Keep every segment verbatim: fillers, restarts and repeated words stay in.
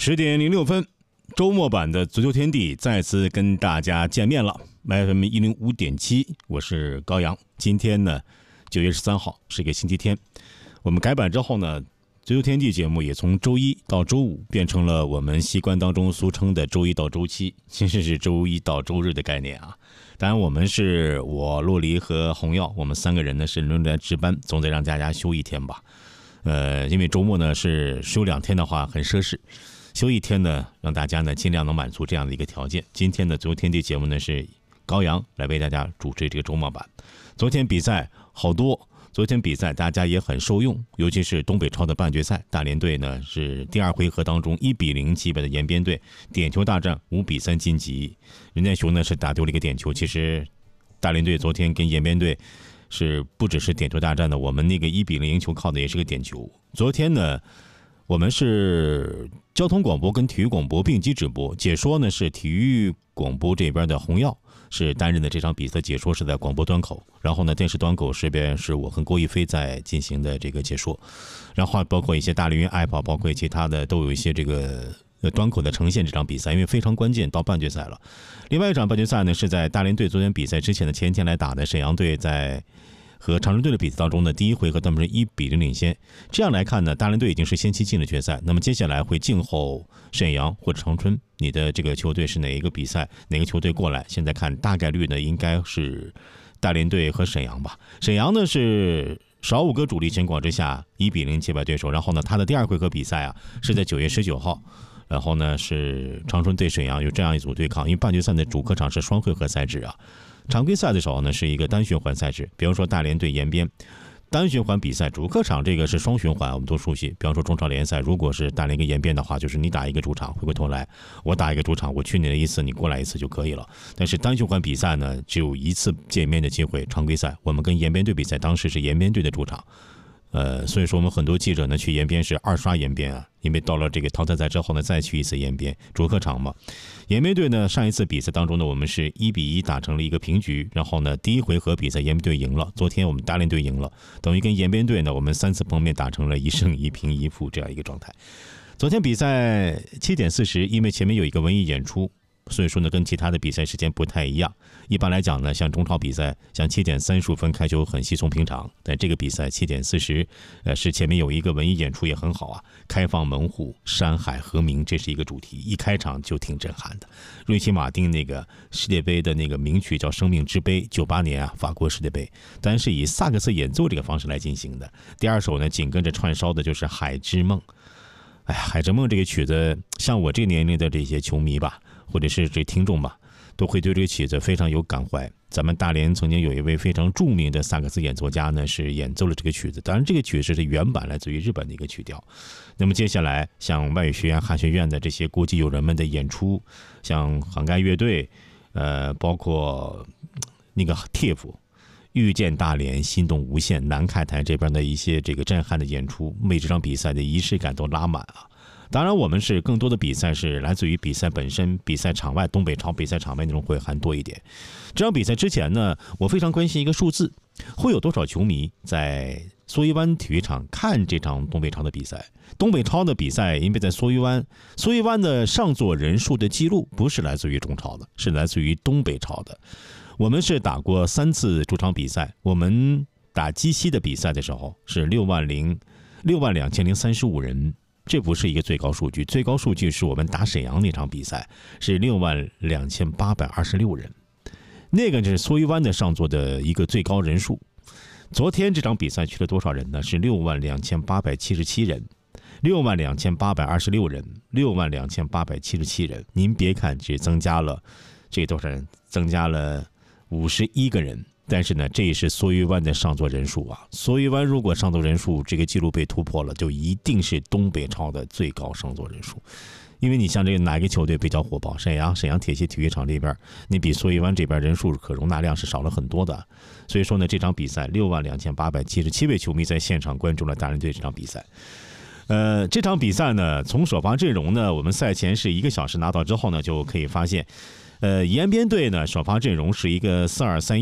十点零六分，周末版的足球天地再次跟大家见面了。F M 一零五点七，我是高阳。今天呢，九月十三号是一个星期天。我们改版之后呢，足球天地节目也从周一到周五变成了我们习惯当中俗称的周一到周七，其实是周一到周日的概念啊。当然，我们是我洛黎和洪耀，我们三个人呢是轮流值班，总得让大家休一天吧。呃，因为周末呢是休两天的话很奢侈。休一天呢，让大家呢尽量能满足这样的一个条件。今天的足球天地节目呢是高阳来为大家主持这个周末版。昨天比赛好多，昨天比赛大家也很受用，尤其是东北超的半决赛，大连队呢是第二回合当中一比零击败的延边队，点球大战五比三晋级。任建雄呢是打丢了一个点球，其实大连队昨天跟延边队是不只是点球大战的，我们那个一比零赢球靠的也是个点球。昨天呢，我们是交通广播跟体育广播并机直播，解说呢是体育广播这边的洪耀是担任的这场比赛解说，是在广播端口，然后呢电视端口这边是我和郭一飞在进行的这个解说，然后包括一些大连云 app， 包括其他的都有一些这个端口的呈现这场比赛，因为非常关键，到半决赛了。另外一场半决赛呢是在大连队昨天比赛之前的前一天来打的，沈阳队在和长春队的比赛当中呢，第一回合他们是一比零领先。这样来看呢，大连队已经是先期进了决赛。那么接下来会静候沈阳或者长春，你的这个球队是哪一个比赛，哪个球队过来？现在看大概率呢，应该是大连队和沈阳吧。沈阳呢是少五个主力情况之下一比零击败对手，然后呢，他的第二回合比赛啊是在九月十九号。然后呢是长春对沈阳有这样一组对抗，因为半决赛的主客场是双回合赛制啊。常规赛的时候呢是一个单循环赛制，比方说大连对延边，单循环比赛主客场这个是双循环，我们都熟悉。比方说中超联赛，如果是大连跟延边的话，就是你打一个主场，回过头来我打一个主场，我去你的一次，你过来一次就可以了。但是单循环比赛呢，只有一次见面的机会。常规赛我们跟延边队比赛，当时是延边队的主场。呃，所以说我们很多记者呢去延边是二刷延边啊，因为到了这个淘汰赛之后呢，再去一次延边主客场嘛。延边队呢上一次比赛当中呢，我们是一比一打成了一个平局，然后呢第一回合比赛延边队赢了，昨天我们大连队赢了，等于跟延边队呢我们三次碰面打成了一胜一平一负这样一个状态。昨天比赛七点四十，因为前面有一个文艺演出，所以说呢，跟其他的比赛时间不太一样。一般来讲呢，像中超比赛，像七点三十五分开球很稀松平常，但这个比赛七点四十，呃，是前面有一个文艺演出也很好啊。开放门户，山海和鸣，这是一个主题，一开场就挺震撼的。瑞奇马丁那个世界杯的那个名曲叫《生命之杯》，九八年啊，法国世界杯，但是以萨克斯演奏这个方式来进行的。第二首呢，紧跟着串烧的就是《海之梦》。哎呀，《海之梦》这个曲子，像我这个年龄的这些球迷吧，或者是这听众吧，都会对这个曲子非常有感怀。咱们大连曾经有一位非常著名的萨克斯演奏家呢，是演奏了这个曲子。当然，这个曲子是原版来自于日本的一个曲调。那么接下来，像外语学院、汉学院的这些国际友人们的演出，像涵盖乐队，呃，包括那个 T F。遇见大连，心动无限，南开台这边的一些这个震撼的演出，为这场比赛的仪式感都拉满啊！当然，我们是更多的比赛是来自于比赛本身，比赛场外，东北超比赛场外那种会还多一点。这场比赛之前呢，我非常关心一个数字，会有多少球迷在蓑衣湾体育场看这场东北超的比赛？东北超的比赛，因为在蓑衣湾，蓑衣湾的上座人数的记录不是来自于中超的，是来自于东北超的。我们是打过三次主场比赛，我们打鸡西的比赛的时候是六万零六万两千零三十五人，这不是一个最高数据，最高数据是我们打沈阳那场比赛是六万两千八百二十六人，那个是蓑衣湾的上座的一个最高人数。昨天这场比赛去了多少人呢？是六万两千八百七十七人，六万两千八百二十六人，六万两千八百七十七人。您别看只增加了这多少人，增加了五十一个人，但是呢，这也是蓑衣湾的上座人数啊。蓑衣湾如果上座人数这个记录被突破了，就一定是东北超的最高上座人数。因为你像这个哪个球队比较火爆？沈阳，沈阳铁西体育场这边，你比蓑衣湾这边人数可容纳量是少了很多的。所以说呢，这场比赛六万两千八百七十七位球迷在现场关注了大连队这场比赛。呃，这场比赛呢，从首发阵容呢，我们赛前是一个小时拿到之后呢，就可以发现。呃，延边队呢首发阵容是一个四二三一，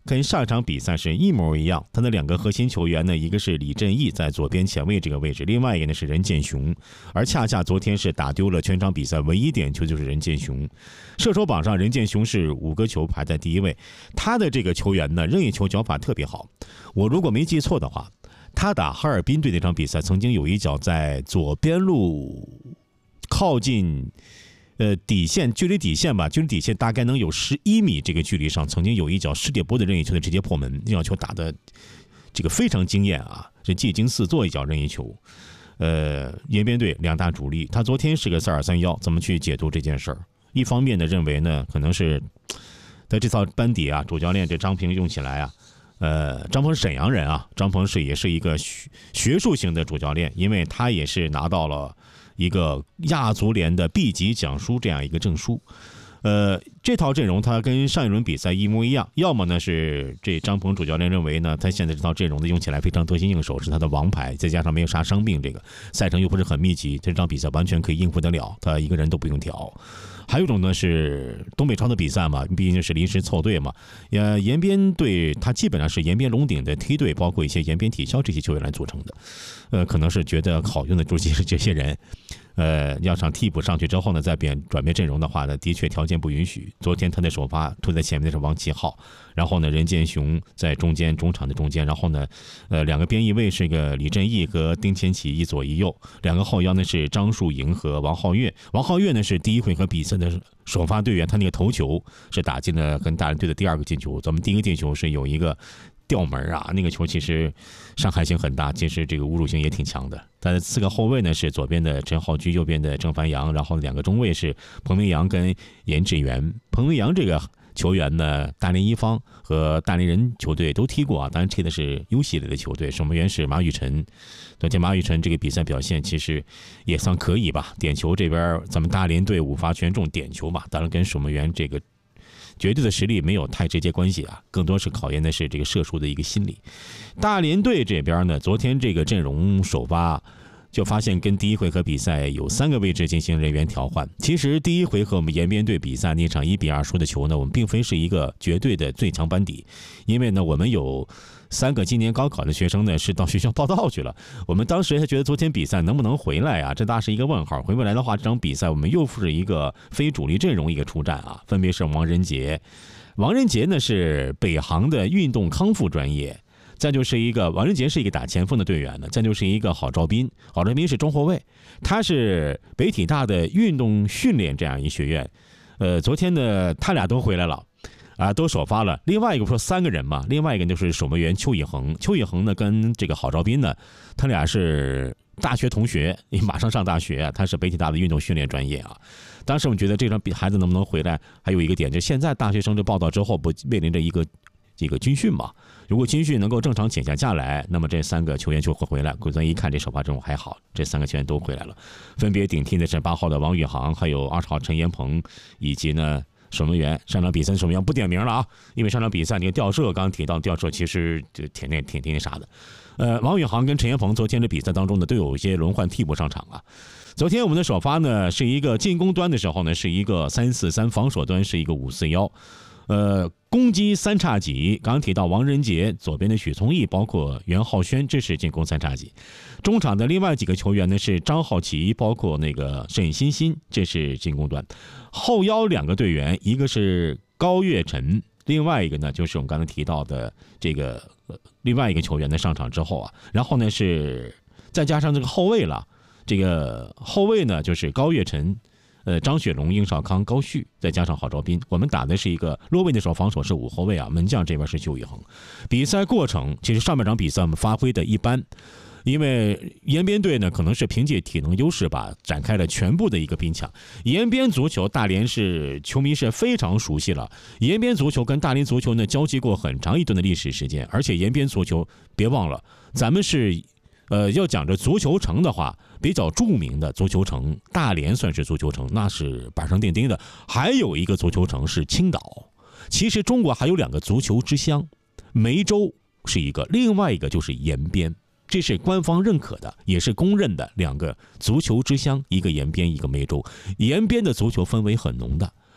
跟上一场比赛是一模一样。他的两个核心球员呢，一个是李振义在左边前卫这个位置，另外一个呢是任建雄。而恰恰昨天是打丢了全场比赛唯一点球，就是任建雄。射手榜上任建雄是五个球排在第一位，他的这个球员呢任意球脚法特别好。我如果没记错的话，他打哈尔滨队那场比赛曾经有一脚在左边路靠近呃，底线距离底线吧，距离底线大概能有十一米这个距离上，曾经有一脚世界波的任意球的直接破门，那脚球打的这个非常惊艳啊，是技惊四座一脚任意球。呃，延边队两大主力，他昨天是个四二三一，怎么去解读这件事儿？一方面呢，认为呢，可能是在这套班底啊，主教练这张平用起来啊。呃，张鹏是沈阳人啊，张鹏是也是一个学学术型的主教练，因为他也是拿到了一个亚足联的 B 级讲书这样一个证书。呃，这套阵容他跟上一轮比赛一模一样，要么呢是这张鹏主教练认为呢，他现在这套阵容的用起来非常得心应手，是他的王牌，再加上没有啥伤病，这个赛程又不是很密集，这场比赛完全可以应付得了，他一个人都不用调。还有一种呢是东北超的比赛嘛，毕竟是临时凑队嘛。呃，延边队它基本上是延边龙鼎的梯队，包括一些延边体校这些球员来组成的。呃，可能是觉得好用的就是这些人。呃，要上替补上去之后呢，再变转变阵容的话呢，的确条件不允许。昨天他的首发突在前面的是王启浩，然后呢，任建雄在中间中场的中间，然后呢，呃，两个边翼位是个李振义和丁乾奇，一左一右，两个后腰呢是张树营和王皓月。王皓月呢是第一回合比赛的首发队员，他那个头球是打进了跟大连队的第二个进球。咱们第一个进球是有一个吊门啊，那个球其实伤害性很大，其实这个侮辱性也挺强的。他的四个后卫呢是左边的陈浩居，右边的郑凡阳，然后两个中卫是彭明阳跟严志源。彭明阳这个球员呢，大连一方和大连人球队都踢过啊，当然踢的是优系类的球队。守门员是马宇晨，昨天马宇晨这个比赛表现其实也算可以吧。点球这边咱们大连队五罚全中，点球吧，当然跟守门员这个绝对的实力没有太直接关系啊，更多是考验的是这个射术的一个心理。大连队这边呢，昨天这个阵容首发就发现跟第一回合比赛有三个位置进行人员调换。其实第一回合我们延边队比赛那场一比二输的球呢，我们并非是一个绝对的最强班底，因为呢我们有三个今年高考的学生呢是到学校报到去了。我们当时还觉得昨天比赛能不能回来啊，这大是一个问号。回不来的话，这场比赛我们又是一个非主力阵容一个出战啊，分别是王仁杰。王仁杰呢是北航的运动康复专业，再就是一个王仁杰是一个打前锋的队员呢，再就是一个郝兆斌，郝兆斌是中后卫，他是北体大的运动训练这样一学院。呃，昨天呢他俩都回来了。啊，都首发了。另外一个说三个人嘛，另外一个就是守门员邱以恒。邱以恒呢，跟这个郝兆斌呢，他俩是大学同学，马上上大学，他是北体大的运动训练专业啊。当时我们觉得这场比孩子能不能回来，还有一个点，就现在大学生这报道之后，不面临着一个这个军训嘛？如果军训能够正常请下假来，那么这三个球员就会回来。果然一看这首发阵容还好，这三个球员都回来了，分别顶替的是八号的王宇航，还有二十号陈延鹏，以及呢。守门员上场比赛守门员不点名了啊，因为上场比赛那个吊射，刚刚提到吊射其实就挺那挺挺那啥的。呃，王宇航跟陈延鹏昨天的比赛当中呢，都有一些轮换替补上场啊。昨天我们的首发呢是一个进攻端的时候呢是一个三四三，防守端是一个五四一。呃，攻击三叉戟，刚刚提到王仁杰，左边的许聪义，包括袁浩轩，这是进攻三叉戟。中场的另外几个球员呢是张浩奇，包括那个沈欣欣，这是进攻端。后腰两个队员，一个是高岳晨，另外一个呢就是我们刚才提到的这个、呃、另外一个球员的上场之后啊，然后呢是再加上这个后卫了，这个后卫呢就是高岳晨。呃，张雪龙、应少康、高旭，再加上郝兆斌，我们打的是一个落位的时候防守是五后卫啊，门将这边是邱以恒。比赛过程其实上半场比赛我们发挥的一般，因为延边队呢可能是凭借体能优势吧，展开了全部的一个拼抢。延边足球大连是球迷是非常熟悉了，延边足球跟大连足球呢交集过很长一段的历史时间，而且延边足球别忘了，咱们是。呃，要讲着足球城的话，比较著名的足球城，大连算是足球城，那是板上钉钉的。还有一个足球城是青岛。其实中国还有两个足球之乡，梅州是一个，另外一个就是延边，这是官方认可的，也是公认的两个足球之乡，一个延边，一个梅州。延边的足球氛围很浓的。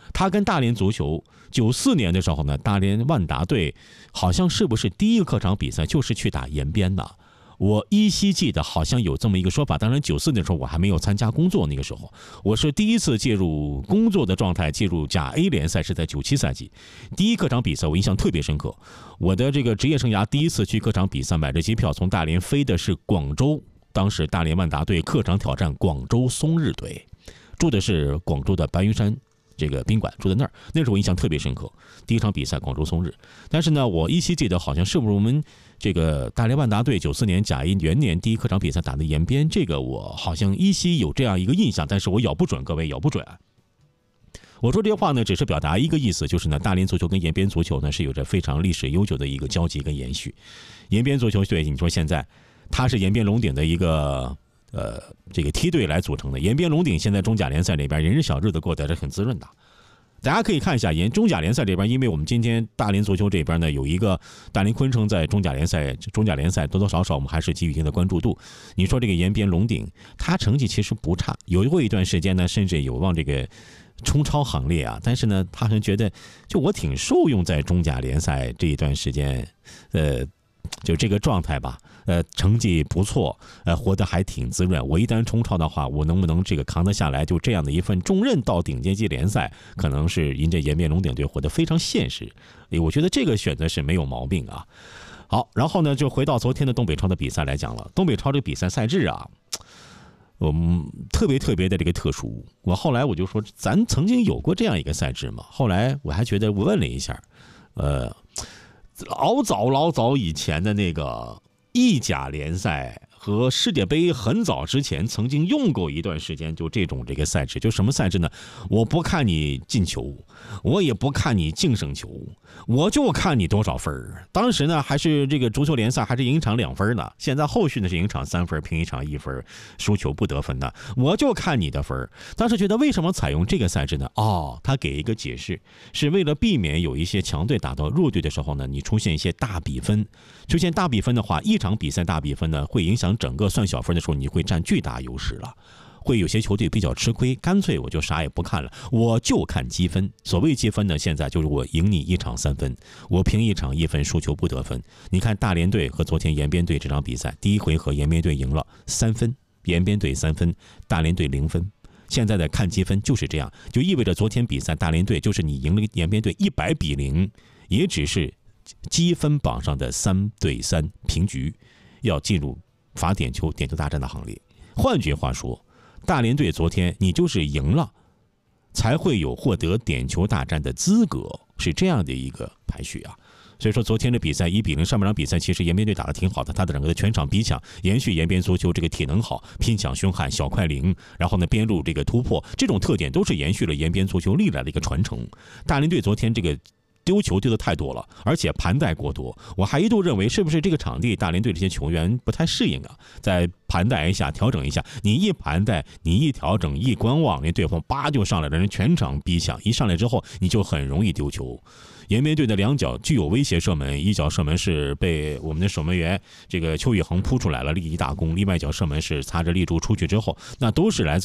他跟大连足球九四年的时候呢，大连万达队好像是不是第一个客场比赛就是去打延边的？我依稀记得好像有这么一个说法。当然九四年的时候我还没有参加工作，那个时候我是第一次介入工作的状态，介入甲 A 联赛是在九七赛季，第一客场比赛我印象特别深刻。我的这个职业生涯第一次去客场比赛，买着机票从大连飞的是广州，当时大连万达队客场挑战广州松日队，住的是广州的白云山这个宾馆，住在那儿，那时候我印象特别深刻。第一场比赛广州松日，但是呢，我依稀记得好像是不是我们这个大连万达队九四年甲一元年第一客场比赛打的延边，这个我好像依稀有这样一个印象，但是我咬不准，各位咬不准。我说这些话呢，只是表达一个意思，就是呢，大连足球跟延边足球呢是有着非常历史悠久的一个交集跟延续。延边足球队，你说现在它是延边龙鼎的一个。呃，这个梯队来组成的延边龙鼎，现在中甲联赛里边人日小日子过得是很滋润的。大家可以看一下，延中甲联赛这边，因为我们今天大连足球这边呢有一个大连昆城在中甲联赛，中甲联赛多多少少我们还是给予一定的关注度。你说这个延边龙鼎，他成绩其实不差，有过一段时间呢，甚至有望这个冲超行列啊。但是呢，他还觉得就我挺受用在中甲联赛这一段时间，呃。就这个状态吧，呃，成绩不错，呃，活得还挺滋润。我一旦冲超的话，我能不能这个扛得下来？就这样的一份重任到顶尖级联赛，可能是因这延边龙鼎队活得非常现实。我觉得这个选择是没有毛病啊。好，然后呢，就回到昨天的东北超的比赛来讲了。东北超这个比赛赛制啊，我们特别特别的这个特殊。我后来我就说，咱曾经有过这样一个赛制嘛？后来我还觉得我问了一下，呃。老早老早以前的那个意甲联赛和世界杯很早之前曾经用过一段时间，就这种这个赛制，就什么赛制呢？我不看你进球，我也不看你净胜球，我就看你多少分。当时呢还是这个足球联赛还是赢场两分呢，现在后续呢是赢场三分，平一场一分，输球不得分的，我就看你的分。当时觉得为什么采用这个赛制呢？哦，他给一个解释，是为了避免有一些强队打到弱队的时候呢，你出现一些大比分，出现大比分的话，一场比赛大比分呢会影响整个算小分的时候，你会占巨大优势了。会有些球队比较吃亏，干脆我就啥也不看了，我就看积分。所谓积分呢，现在就是我赢你一场三分，我平一场一分，输球不得分。你看大连队和昨天延边队这场比赛，第一回合延边队赢了三分，延边队三分，大连队零分。现在的看积分就是这样，就意味着昨天比赛大连队就是你赢了延边队一百比零，也只是积分榜上的三对三平局，要进入罚点球点球大战的行列。换句话说，大连队昨天你就是赢了，才会有获得点球大战的资格，是这样的一个排序啊。所以说昨天的比赛一比零，上半场比赛其实延边队打得挺好的，他的整个的全场逼抢，延续延边足球这个体能好、拼抢凶悍、小快灵，然后呢边路这个突破，这种特点都是延续了延边足球历来的一个传承。大连队昨天这个丢球丢的太多了，而且盘带过多，我还一度认为是不是这个场地大连队这些球员不太适应啊，再盘带一下调整一下。你一盘带，你一调整一观望，那对方叭就上来了，人全场逼抢，一上来之后你就很容易丢球。延边队的两脚具有威胁射门，一脚射门是被我们的守门员这个邱宇恒扑出来了，立一大功，另外一脚射门是擦着立柱出去之后，那都是来自